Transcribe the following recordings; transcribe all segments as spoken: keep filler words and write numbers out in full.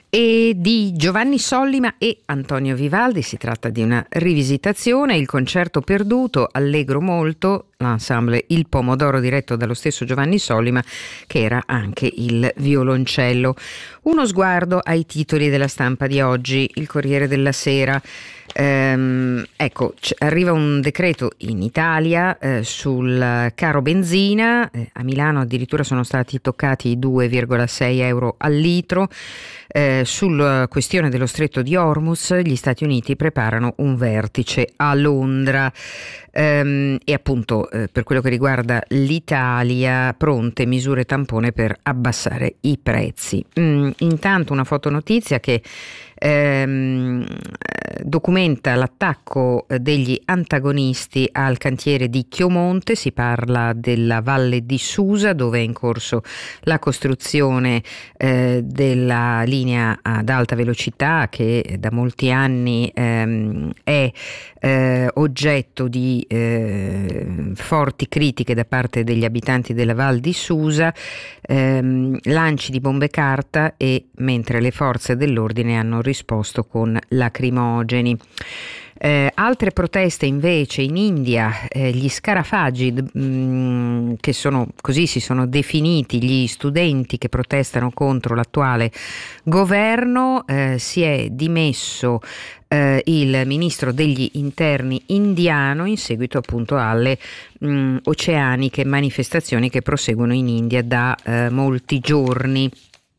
E di Giovanni Sollima e Antonio Vivaldi. Si tratta di una rivisitazione, il concerto perduto, allegro molto, l'ensemble Il Pomodoro diretto dallo stesso Giovanni Sollima, che era anche il violoncello. Uno sguardo ai titoli della stampa di oggi. Il Corriere della Sera. Ehm, ecco, c- arriva un decreto in Italia eh, sul caro benzina. Eh, a Milano addirittura sono stati toccati i due virgola sei euro al litro. Eh, sulla questione dello stretto di Hormuz gli Stati Uniti preparano un vertice a Londra. Ehm, e appunto eh, per quello che riguarda l'Italia, pronte misure tampone per abbassare i prezzi. Mm, intanto una fotonotizia che ehm, documenta l'attacco degli antagonisti al cantiere di Chiomonte. Si parla della Valle di Susa, dove è in corso la costruzione eh, della linea ad alta velocità che da molti anni ehm, è eh, oggetto di eh, forti critiche da parte degli abitanti della Val di Susa, ehm, lanci di bombe carta, e mentre le forze dell'ordine hanno risposto con lacrimogeni. Eh, altre proteste invece in India, eh, gli scarafaggi, mh, che sono così si sono definiti gli studenti che protestano contro l'attuale governo. Eh, si è dimesso eh, il ministro degli interni indiano in seguito appunto alle mh, oceaniche manifestazioni che proseguono in India da eh, molti giorni.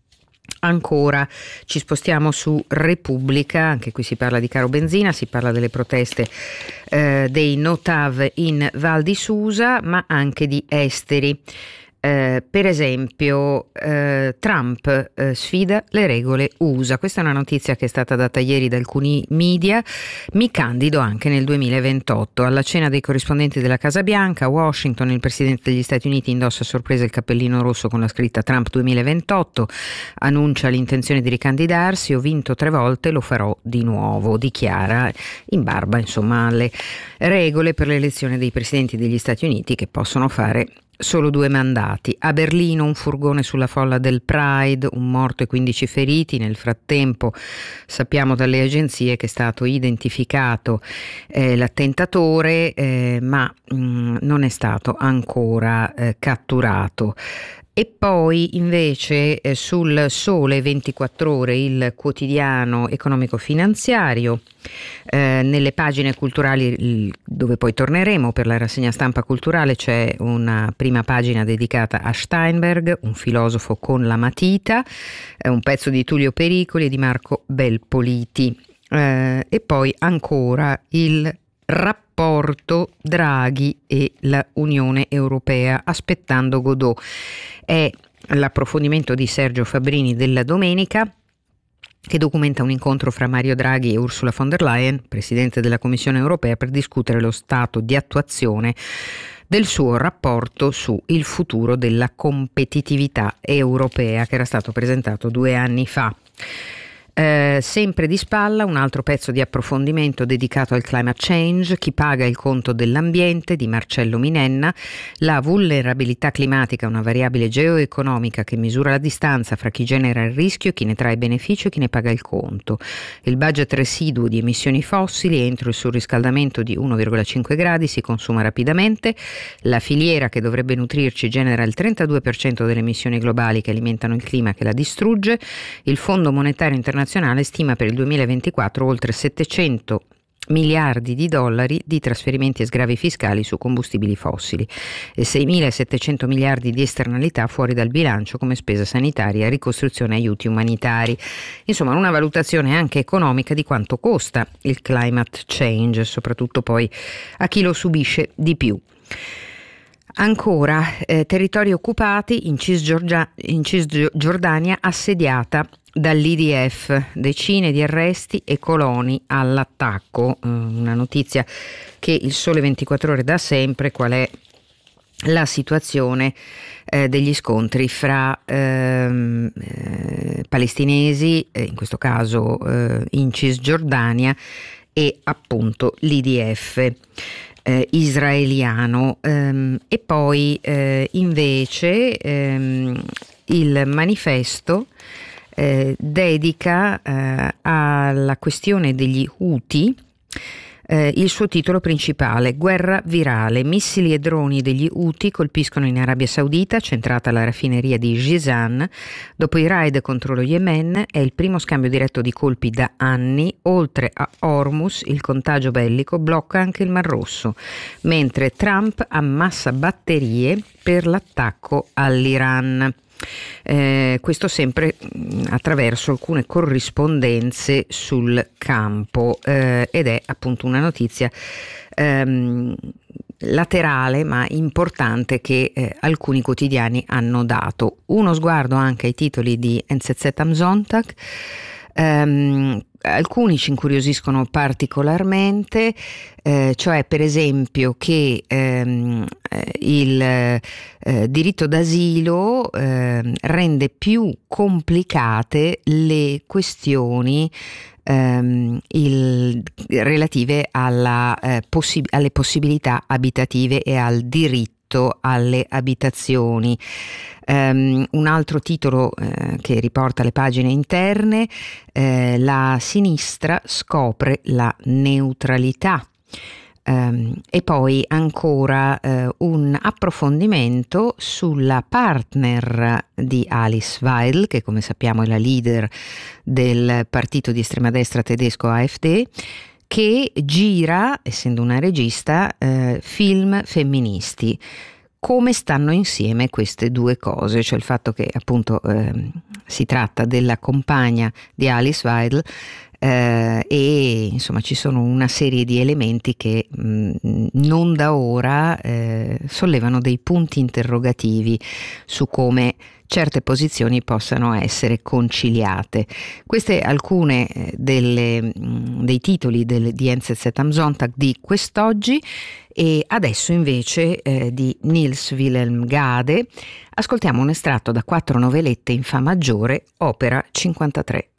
Ancora ci spostiamo su Repubblica, anche qui si parla di caro benzina, si parla delle proteste eh, dei Notav in Val di Susa, ma anche di esteri. Eh, per esempio eh, Trump eh, sfida le regole U S A. Questa è una notizia che è stata data ieri da alcuni media. Mi candido anche nel duemilaventotto. Alla cena dei corrispondenti della Casa Bianca a Washington, il presidente degli Stati Uniti indossa a sorpresa il cappellino rosso con la scritta Trump duemilaventotto, annuncia l'intenzione di ricandidarsi. Ho vinto tre volte, lo farò di nuovo, dichiara, in barba insomma alle regole per l'elezione dei presidenti degli Stati Uniti, che possono fare solo due mandati. A Berlino un furgone sulla folla del Pride, un morto e quindici feriti. Nel frattempo sappiamo dalle agenzie che è stato identificato eh, l'attentatore, eh, ma mh, non è stato ancora eh, catturato. E poi invece eh, sul Sole ventiquattro Ore, il quotidiano economico-finanziario, eh, nelle pagine culturali, dove poi torneremo per la rassegna stampa culturale, c'è una prima pagina dedicata a Steinberg, un filosofo con la matita, eh, un pezzo di Tullio Pericoli e di Marco Belpoliti, eh, e poi ancora il rapporto Draghi e la Unione Europea, aspettando Godot. È l'approfondimento di Sergio Fabbrini della domenica, che documenta un incontro fra Mario Draghi e Ursula von der Leyen, presidente della Commissione Europea, per discutere lo stato di attuazione del suo rapporto su il futuro della competitività europea, che era stato presentato due anni fa. Eh, sempre di spalla un altro pezzo di approfondimento dedicato al climate change, chi paga il conto dell'ambiente, di Marcello Minenna. La vulnerabilità climatica è una variabile geoeconomica che misura la distanza fra chi genera il rischio e chi ne trae beneficio e chi ne paga il conto. Il budget residuo di emissioni fossili entro il surriscaldamento di uno virgola cinque gradi si consuma rapidamente. La filiera che dovrebbe nutrirci genera il trentadue per cento delle emissioni globali che alimentano il clima che la distrugge. Il Fondo Monetario Internazionale stima per il duemilaventiquattro oltre settecento miliardi di dollari di trasferimenti e sgravi fiscali su combustibili fossili e seimilasettecento miliardi di esternalità fuori dal bilancio come spesa sanitaria, ricostruzione e aiuti umanitari. Insomma, una valutazione anche economica di quanto costa il climate change, soprattutto poi a chi lo subisce di più. Ancora, eh, territori occupati in, Cisgiorgia- in Cisgiordania assediata dall'I D F, decine di arresti e coloni all'attacco. Eh, una notizia che il Sole ventiquattro Ore dà sempre. Qual è la situazione eh, degli scontri fra ehm, eh, palestinesi, eh, in questo caso eh, in Cisgiordania, e appunto l'I D F eh, israeliano. Ehm, e poi eh, invece ehm, il manifesto eh, dedica eh, alla questione degli Houthi Eh, il suo titolo principale: Guerra virale. Missili e droni degli Houthi colpiscono in Arabia Saudita, centrata la raffineria di Jizan. Dopo i raid contro lo Yemen è il primo scambio diretto di colpi da anni. Oltre a Hormuz, il contagio bellico blocca anche il Mar Rosso, mentre Trump ammassa batterie per l'attacco all'Iran. Eh, questo sempre mh, attraverso alcune corrispondenze sul campo, eh, ed è appunto una notizia ehm, laterale ma importante che eh, alcuni quotidiani hanno dato. Uno sguardo anche ai titoli di N Z Z am Sonntag. Um, alcuni ci incuriosiscono particolarmente, eh, cioè per esempio che ehm, il eh, diritto d'asilo eh, rende più complicate le questioni ehm, il, relative alla, eh, possi- alle possibilità abitative e al diritto alle abitazioni. Um, un altro titolo eh, che riporta le pagine interne: eh, la sinistra scopre la neutralità. Um, e poi ancora eh, un approfondimento sulla partner di Alice Weidel, che come sappiamo è la leader del partito di estrema destra tedesco A F D, che gira, essendo una regista, eh, film femministi. Come stanno insieme queste due cose, cioè il fatto che appunto eh, si tratta della compagna di Alice Weidel eh, e insomma ci sono una serie di elementi che mh, non da ora eh, sollevano dei punti interrogativi su come certe posizioni possano essere conciliate. Queste alcune delle, mh, dei titoli del, di N Z Z am Sonntag di quest'oggi. E adesso invece eh, di Niels Wilhelm Gade ascoltiamo un estratto da quattro novellette in Fa maggiore, opera cinquantatré.